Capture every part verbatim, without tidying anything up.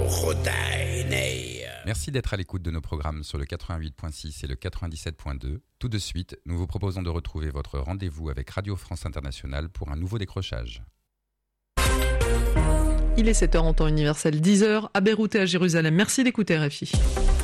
Merci d'être à l'écoute de nos programmes sur le quatre-vingt-huit virgule six et le quatre-vingt-dix-sept virgule deux. Tout de suite, nous vous proposons de retrouver votre rendez-vous avec Radio France Internationale pour un nouveau décrochage. Il est sept heures en temps universel, dix heures à Beyrouth et à Jérusalem. Merci d'écouter R F I.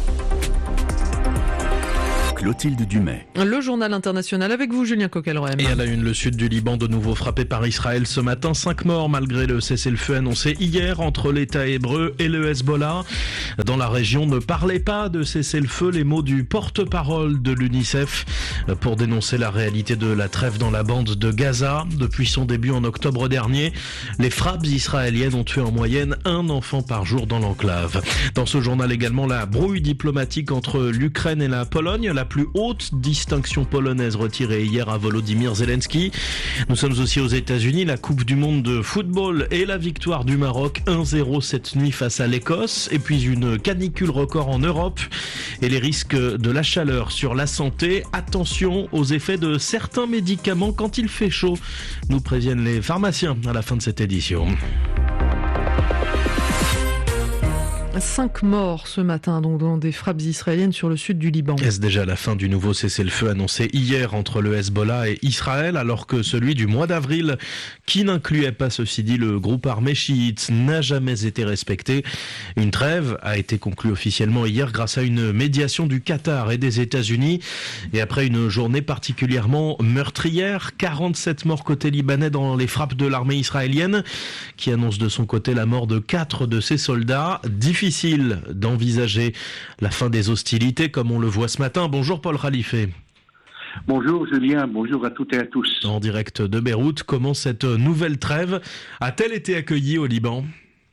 Clotilde Dumais. Le journal international avec vous, Julien Coquelroem. Et à la une, le sud du Liban de nouveau frappé par Israël ce matin. Cinq morts malgré le cessez-le-feu annoncé hier entre l'État hébreu et le Hezbollah. Dans la région, ne parlez pas de cessez-le-feu, les mots du porte-parole de l'UNICEF pour dénoncer la réalité de la trêve dans la bande de Gaza. Depuis son début en octobre dernier, les frappes israéliennes ont tué en moyenne un enfant par jour dans l'enclave. Dans ce journal également, la brouille diplomatique entre l'Ukraine et la Pologne, la plus haute distinction polonaise retirée hier à Volodymyr Zelensky. Nous sommes aussi aux États-Unis, la Coupe du monde de football et la victoire du Maroc un zéro cette nuit face à l'Écosse. Et puis une canicule record en Europe et les risques de la chaleur sur la santé. Attention aux effets de certains médicaments quand il fait chaud, nous préviennent les pharmaciens à la fin de cette édition. Cinq morts ce matin donc dans des frappes israéliennes sur le sud du Liban. Est-ce déjà la fin du nouveau cessez-le-feu annoncé hier entre le Hezbollah et Israël, alors que celui du mois d'avril, qui n'incluait pas ceci dit le groupe armé chiite, n'a jamais été respecté. Une trêve a été conclue officiellement hier grâce à une médiation du Qatar et des États-Unis. Et après une journée particulièrement meurtrière, quarante-sept morts côté libanais dans les frappes de l'armée israélienne, qui annonce de son côté la mort de quatre de ses soldats. Difficile d'envisager la fin des hostilités comme on le voit ce matin. Bonjour Paul Khalife. Bonjour Julien, bonjour à toutes et à tous. En direct de Beyrouth, comment cette nouvelle trêve a-t-elle été accueillie au Liban ?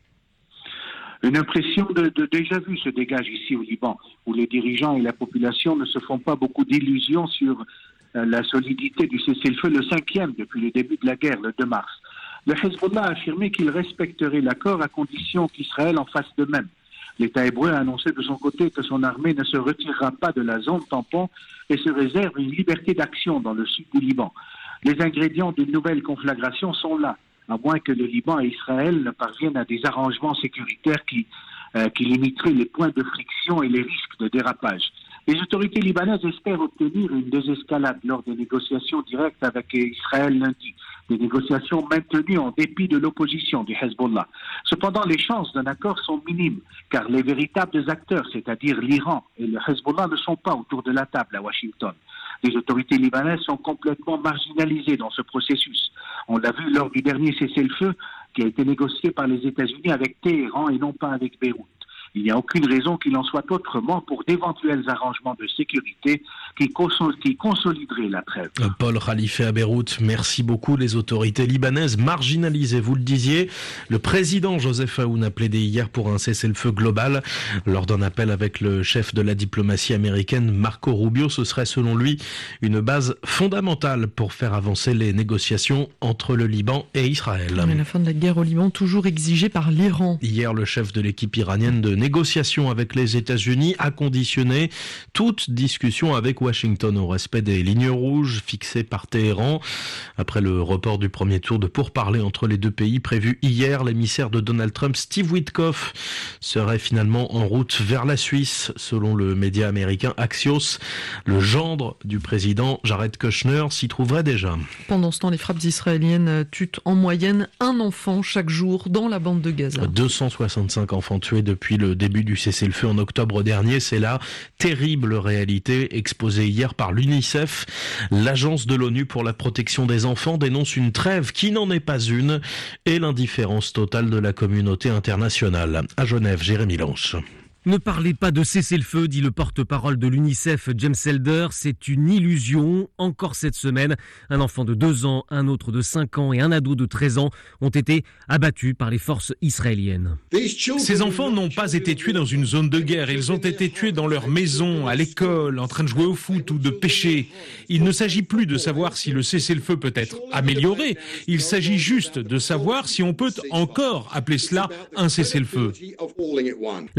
Une impression de, de déjà-vu se dégage ici au Liban, où les dirigeants et la population ne se font pas beaucoup d'illusions sur euh, la solidité du cessez-le-feu, le cinquième depuis le début de la guerre, le deux mars. Le Hezbollah a affirmé qu'il respecterait l'accord à condition qu'Israël en fasse de même. L'État hébreu a annoncé de son côté que son armée ne se retirera pas de la zone tampon et se réserve une liberté d'action dans le sud du Liban. Les ingrédients d'une nouvelle conflagration sont là, à moins que le Liban et Israël ne parviennent à des arrangements sécuritaires qui, euh, qui limiteraient les points de friction et les risques de dérapage. Les autorités libanaises espèrent obtenir une désescalade lors des négociations directes avec Israël lundi. Des négociations maintenues en dépit de l'opposition du Hezbollah. Cependant, les chances d'un accord sont minimes, car les véritables acteurs, c'est-à-dire l'Iran et le Hezbollah, ne sont pas autour de la table à Washington. Les autorités libanaises sont complètement marginalisées dans ce processus. On l'a vu lors du dernier cessez-le-feu qui a été négocié par les États-Unis avec Téhéran et non pas avec Beyrouth. Il n'y a aucune raison qu'il en soit autrement pour d'éventuels arrangements de sécurité qui, cons- qui consolideraient la trêve. Paul Khalife à Beyrouth, merci beaucoup. Les autorités libanaises marginalisées, vous le disiez. Le président Joseph Aoun a plaidé hier pour un cessez-le-feu global. Lors d'un appel avec le chef de la diplomatie américaine, Marco Rubio, ce serait selon lui une base fondamentale pour faire avancer les négociations entre le Liban et Israël. Mais la fin de la guerre au Liban, toujours exigée par l'Iran. Hier, le chef de l'équipe iranienne de négociation avec les États-Unis a conditionné toute discussion avec Washington au respect des lignes rouges fixées par Téhéran. Après le report du premier tour de pourparlers entre les deux pays prévu hier, l'émissaire de Donald Trump, Steve Witkoff, serait finalement en route vers la Suisse, selon le média américain Axios. Le gendre du président, Jared Kushner, s'y trouverait déjà. Pendant ce temps, les frappes israéliennes tuent en moyenne un enfant chaque jour dans la bande de Gaza. deux cent soixante-cinq enfants tués depuis le début du cessez-le-feu en octobre dernier. C'est la terrible réalité exposée hier par l'UNICEF. L'agence de l'ONU pour la protection des enfants dénonce une trêve qui n'en est pas une et l'indifférence totale de la communauté internationale. À Genève, Jérémy Lanche. Ne parlez pas de cessez-le-feu, dit le porte-parole de l'UNICEF, James Elder. C'est une illusion. Encore cette semaine, un enfant de deux ans, un autre de cinq ans et un ado de treize ans ont été abattus par les forces israéliennes. Ces enfants n'ont pas été tués dans une zone de guerre. Ils ont été tués dans leur maison, à l'école, en train de jouer au foot ou de pêcher. Il ne s'agit plus de savoir si le cessez-le-feu peut être amélioré. Il s'agit juste de savoir si on peut encore appeler cela un cessez-le-feu. La majorité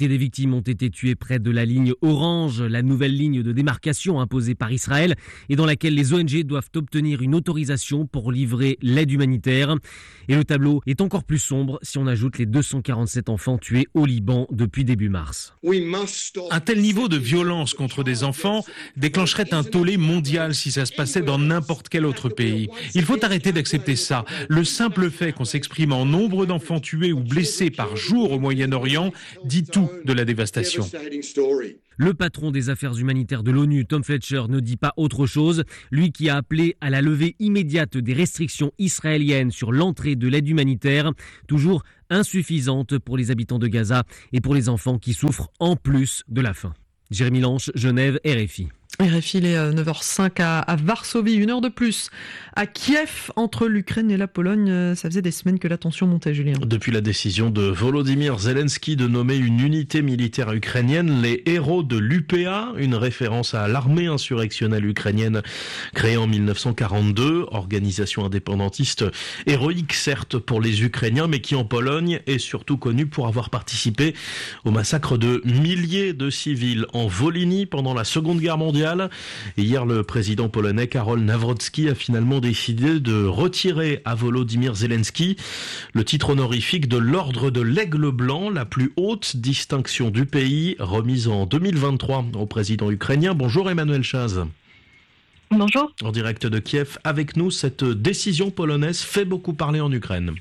des victimes ont été tuées près de la ligne orange, la nouvelle ligne de démarcation imposée par Israël et dans laquelle les O N G doivent obtenir une autorisation pour livrer l'aide humanitaire. Et le tableau est encore plus sombre si on ajoute les deux cent quarante-sept enfants tués au Liban depuis début mars. Un tel niveau de violence contre des enfants déclencherait un tollé mondial si ça se passait dans n'importe quel autre pays. Il faut arrêter d'accepter ça. Le simple fait qu'on s'exprime en nombre d'enfants tués ou blessés par jour au Moyen-Orient dit tout de la dévastation. Le patron des affaires humanitaires de l'ONU, Tom Fletcher, ne dit pas autre chose. Lui qui a appelé à la levée immédiate des restrictions israéliennes sur l'entrée de l'aide humanitaire, toujours insuffisante pour les habitants de Gaza et pour les enfants qui souffrent en plus de la faim. Jérémy Lanche, Genève, R F I. R F I, il est neuf heures cinq à, à Varsovie, une heure de plus. À Kiev, entre l'Ukraine et la Pologne, ça faisait des semaines que la tension montait, Julien. Depuis la décision de Volodymyr Zelensky de nommer une unité militaire ukrainienne, les héros de l'U P A, une référence à l'armée insurrectionnelle ukrainienne créée en mille neuf cent quarante-deux, organisation indépendantiste héroïque certes pour les Ukrainiens, mais qui en Pologne est surtout connue pour avoir participé au massacre de milliers de civils en Volhynie pendant la Seconde Guerre mondiale. Et hier, le président polonais Karol Nawrocki a finalement décidé de retirer à Volodymyr Zelensky le titre honorifique de l'Ordre de l'Aigle Blanc, la plus haute distinction du pays, remise en deux mille vingt-trois au président ukrainien. Bonjour Emmanuel Chaz. Bonjour. En direct de Kiev, avec nous, cette décision polonaise fait beaucoup parler en Ukraine.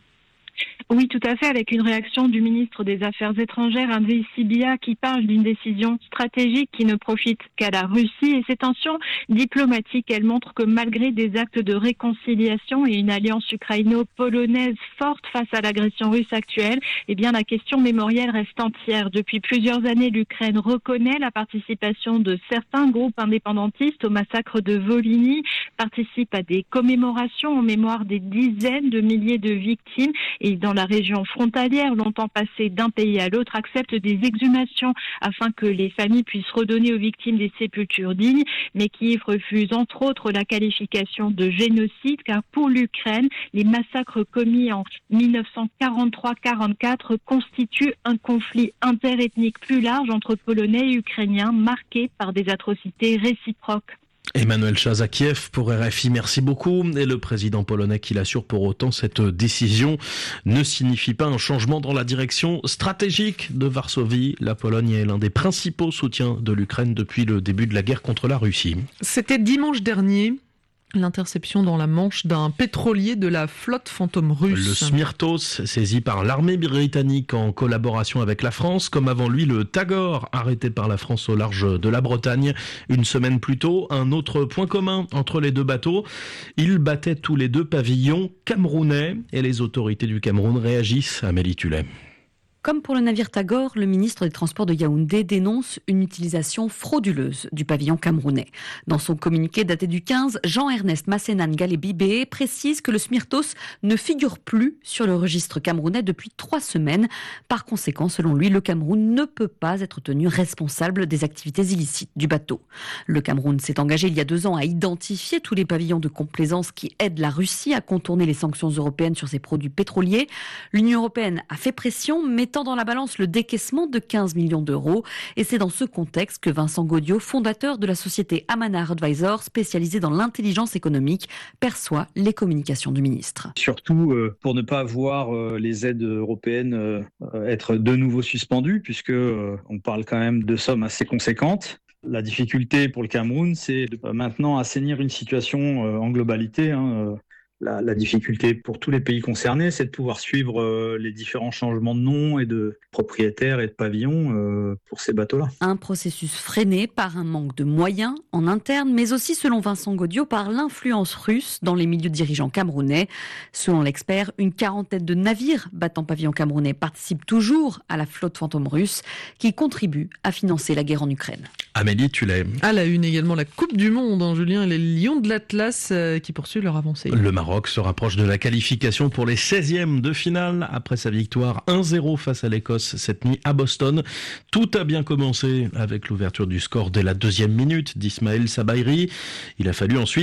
Oui, tout à fait, avec une réaction du ministre des Affaires étrangères, Andriy Sybiha, qui parle d'une décision stratégique qui ne profite qu'à la Russie. Et ces tensions diplomatiques, elles montrent que malgré des actes de réconciliation et une alliance ukraino-polonaise forte face à l'agression russe actuelle, eh bien la question mémorielle reste entière. Depuis plusieurs années, l'Ukraine reconnaît la participation de certains groupes indépendantistes au massacre de Volhynie, participe à des commémorations en mémoire des dizaines de milliers de victimes et dans la région frontalière, longtemps passée d'un pays à l'autre, accepte des exhumations afin que les familles puissent redonner aux victimes des sépultures dignes, mais Kiev refuse entre autres la qualification de génocide, car pour l'Ukraine, les massacres commis en mille neuf cent quarante-trois quarante-quatre constituent un conflit interethnique plus large entre Polonais et Ukrainiens, marqué par des atrocités réciproques. Emmanuel Chaz à Kiev pour R F I, merci beaucoup. Et le président polonais qui l'assure pour autant, cette décision ne signifie pas un changement dans la direction stratégique de Varsovie. La Pologne est l'un des principaux soutiens de l'Ukraine depuis le début de la guerre contre la Russie. C'était dimanche dernier. L'interception dans la Manche d'un pétrolier de la flotte fantôme russe. Le Smirtos, saisi par l'armée britannique en collaboration avec la France, comme avant lui le Tagor, arrêté par la France au large de la Bretagne. Une semaine plus tôt, un autre point commun entre les deux bateaux. Ils battaient tous les deux pavillons camerounais et les autorités du Cameroun réagissent. Amélie Tullet. Comme pour le navire Tagor, le ministre des Transports de Yaoundé dénonce une utilisation frauduleuse du pavillon camerounais. Dans son communiqué daté du quinze, Jean-Ernest Massenan Galébibé précise que le Smirtos ne figure plus sur le registre camerounais depuis trois semaines. Par conséquent, selon lui, le Cameroun ne peut pas être tenu responsable des activités illicites du bateau. Le Cameroun s'est engagé il y a deux ans à identifier tous les pavillons de complaisance qui aident la Russie à contourner les sanctions européennes sur ses produits pétroliers. L'Union européenne a fait pression, mais dans la balance le décaissement de quinze millions d'euros. Et c'est dans ce contexte que Vincent Gaudiot, fondateur de la société Amanar Advisors, spécialisée dans l'intelligence économique, perçoit les communications du ministre. Surtout euh, pour ne pas voir euh, les aides européennes euh, être de nouveau suspendues, puisque euh, on parle quand même de sommes assez conséquentes. La difficulté pour le Cameroun, c'est de euh, maintenant assainir une situation euh, en globalité. Hein, euh, La, la difficulté pour tous les pays concernés, c'est de pouvoir suivre euh, les différents changements de nom et de propriétaires et de pavillons euh, pour ces bateaux-là. Un processus freiné par un manque de moyens en interne, mais aussi, selon Vincent Gaudiot, par l'influence russe dans les milieux dirigeants camerounais. Selon l'expert, une quarantaine de navires battant pavillon camerounais participent toujours à la flotte fantôme russe qui contribue à financer la guerre en Ukraine. Amélie Tullet. À la une également la Coupe du Monde, hein, Julien, et les Lions de l'Atlas euh, qui poursuivent leur avancée. Le Maroc se rapproche de la qualification pour les seizièmes de finale après sa victoire un zéro face à l'Écosse cette nuit à Boston. Tout a bien commencé avec l'ouverture du score dès la deuxième minute d'Ismaël Sabaïri. Il a fallu ensuite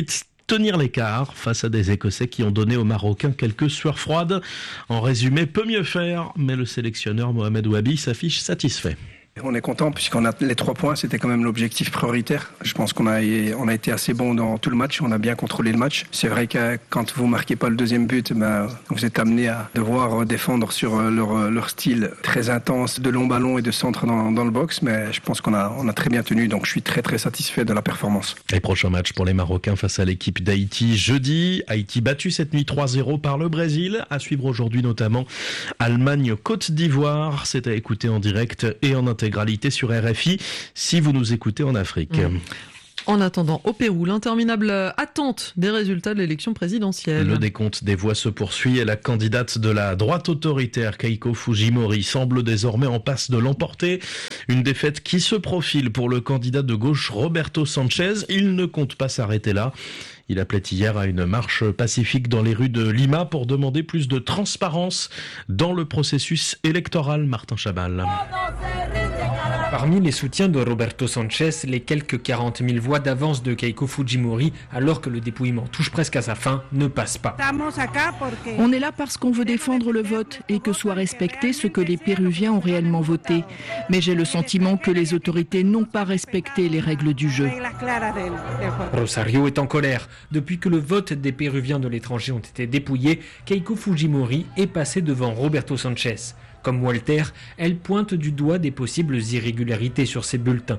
tenir l'écart face à des Écossais qui ont donné aux Marocains quelques sueurs froides. En résumé, peut mieux faire, mais le sélectionneur Mohamed Ouabi s'affiche satisfait. On est content puisqu'on a les trois points, c'était quand même l'objectif prioritaire. Je pense qu'on a, on a été assez bon dans tout le match, on a bien contrôlé le match. C'est vrai que quand vous marquez pas le deuxième but, ben, vous êtes amené à devoir défendre sur leur, leur style très intense de long ballon et de centre dans, dans le box, mais je pense qu'on a, on a très bien tenu, donc je suis très très satisfait de la performance. Les prochains matchs pour les Marocains face à l'équipe d'Haïti jeudi. Haïti battu cette nuit trois zéro par le Brésil. À suivre aujourd'hui notamment Allemagne-Côte d'Ivoire. C'est à écouter en direct et en intégralité sur R F I si vous nous écoutez en Afrique. Mmh. En attendant, au Pérou, l'interminable attente des résultats de l'élection présidentielle. Le décompte des voix se poursuit et la candidate de la droite autoritaire, Keiko Fujimori, semble désormais en passe de l'emporter. Une défaite qui se profile pour le candidat de gauche, Roberto Sanchez. Il ne compte pas s'arrêter là. Il appelait hier à une marche pacifique dans les rues de Lima pour demander plus de transparence dans le processus électoral. Martin Chabal. Parmi les soutiens de Roberto Sanchez, les quelques quarante mille voix d'avance de Keiko Fujimori, alors que le dépouillement touche presque à sa fin, ne passent pas. On est là parce qu'on veut défendre le vote et que soit respecté ce que les Péruviens ont réellement voté. Mais j'ai le sentiment que les autorités n'ont pas respecté les règles du jeu. Rosario est en colère. Depuis que le vote des Péruviens de l'étranger ont été dépouillés, Keiko Fujimori est passée devant Roberto Sanchez. Comme Walter, elle pointe du doigt des possibles irrégularités sur ces bulletins.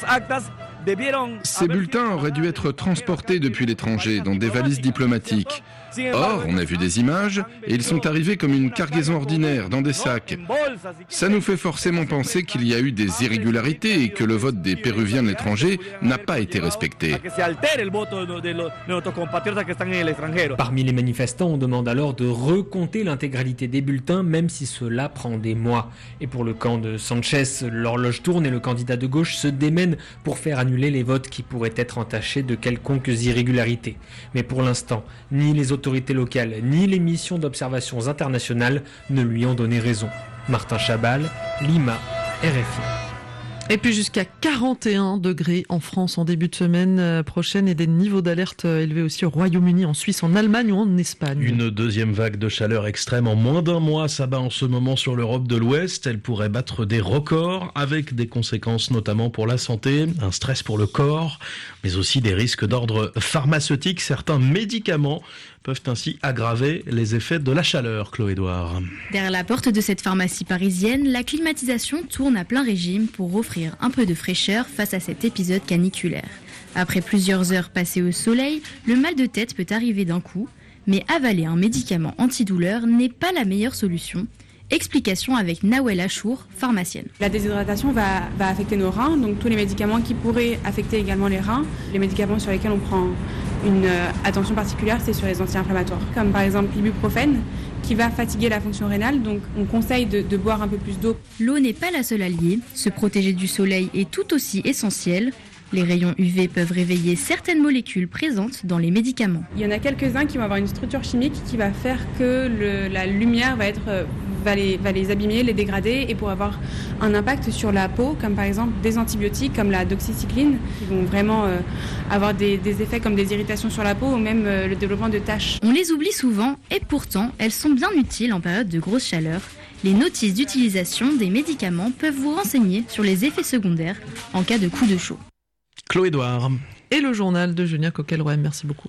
Ces bulletins auraient dû être transportés depuis l'étranger dans des valises diplomatiques. Or, on a vu des images et ils sont arrivés comme une cargaison ordinaire dans des sacs. Ça nous fait forcément penser qu'il y a eu des irrégularités et que le vote des Péruviens de l'étranger n'a pas été respecté. Parmi les manifestants, on demande alors de recompter l'intégralité des bulletins, même si cela prend des mois. Et pour le camp de Sanchez, l'horloge tourne et le candidat de gauche se démène pour faire annuler les votes qui pourraient être entachés de quelconques irrégularités. Mais pour l'instant, ni les autorités autorités locales ni les missions d'observations internationales ne lui ont donné raison. Martin Chabal, Lima, R F I. Et puis jusqu'à quarante et un degrés en France en début de semaine prochaine et des niveaux d'alerte élevés aussi au Royaume-Uni, en Suisse, en Allemagne ou en Espagne. Une deuxième vague de chaleur extrême en moins d'un mois s'abat en ce moment sur l'Europe de l'Ouest. Elle pourrait battre des records avec des conséquences notamment pour la santé, un stress pour le corps, mais aussi des risques d'ordre pharmaceutique. Certains médicaments peuvent ainsi aggraver les effets de la chaleur. Chloé Edouard. Derrière la porte de cette pharmacie parisienne, la climatisation tourne à plein régime pour offrir un peu de fraîcheur face à cet épisode caniculaire. Après plusieurs heures passées au soleil, le mal de tête peut arriver d'un coup, mais avaler un médicament antidouleur n'est pas la meilleure solution. Explication avec Nawel Achour, pharmacienne. La déshydratation va, va affecter nos reins, donc tous les médicaments qui pourraient affecter également les reins. Les médicaments sur lesquels on prend une euh, attention particulière, c'est sur les anti-inflammatoires, comme par exemple l'ibuprofène, qui va fatiguer la fonction rénale, donc on conseille de, de boire un peu plus d'eau. L'eau n'est pas la seule alliée, se protéger du soleil est tout aussi essentiel. Les rayons U V peuvent réveiller certaines molécules présentes dans les médicaments. Il y en a quelques-uns qui vont avoir une structure chimique qui va faire que le, la lumière va, être, va, les, va les abîmer, les dégrader et pour avoir un impact sur la peau, comme par exemple des antibiotiques comme la doxycycline, qui vont vraiment euh, avoir des, des effets comme des irritations sur la peau ou même euh, le développement de taches. On les oublie souvent et pourtant elles sont bien utiles en période de grosse chaleur. Les notices d'utilisation des médicaments peuvent vous renseigner sur les effets secondaires en cas de coup de chaud. Chloé Edouard. Et le journal de Julien Coquel-Roem. Merci beaucoup.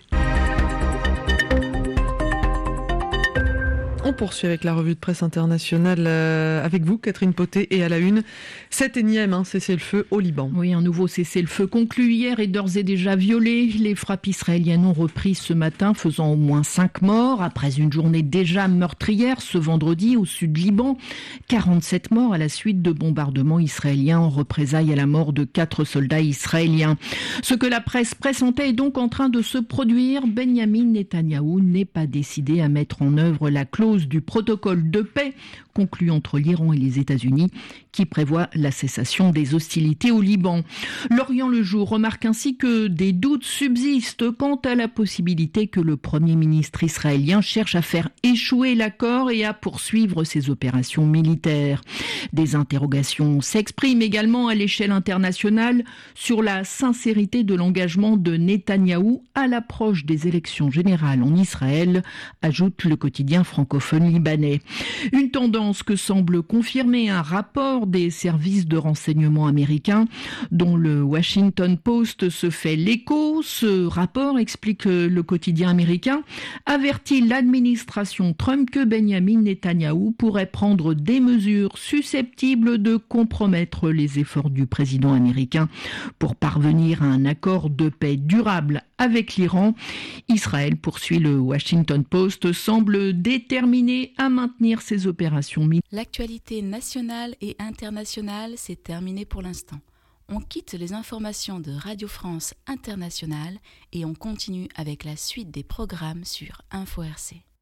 On poursuit avec la revue de presse internationale euh, avec vous, Catherine Potet, et à la une, cet énième hein, cessez-le-feu au Liban. Oui, un nouveau cessez-le-feu conclu hier et d'ores et déjà violé. Les frappes israéliennes ont repris ce matin, faisant au moins cinq morts, après une journée déjà meurtrière ce vendredi au sud Liban. quarante-sept morts à la suite de bombardements israéliens en représailles à la mort de quatre soldats israéliens. Ce que la presse pressentait est donc en train de se produire. Benyamin Netanyahou n'est pas décidé à mettre en œuvre la clause clause du protocole de paix conclu entre l'Iran et les États-Unis qui prévoit la cessation des hostilités au Liban. L'Orient le Jour remarque ainsi que des doutes subsistent quant à la possibilité que le Premier ministre israélien cherche à faire échouer l'accord et à poursuivre ses opérations militaires. Des interrogations s'expriment également à l'échelle internationale sur la sincérité de l'engagement de Netanyahou à l'approche des élections générales en Israël, ajoute le quotidien francophone libanais. Une tendance que semble confirmer un rapport des services de renseignement américains dont le Washington Post se fait l'écho. Ce rapport, explique le quotidien américain, avertit l'administration Trump que Benjamin Netanyahou pourrait prendre des mesures susceptibles de compromettre les efforts du président américain pour parvenir à un accord de paix durable avec l'Iran. Israël, poursuit le Washington Post, semble déterminé à maintenir ses opérations militaires. L'actualité nationale et internationale, c'est terminé pour l'instant. On quitte les informations de Radio France Internationale et on continue avec la suite des programmes sur Info R C.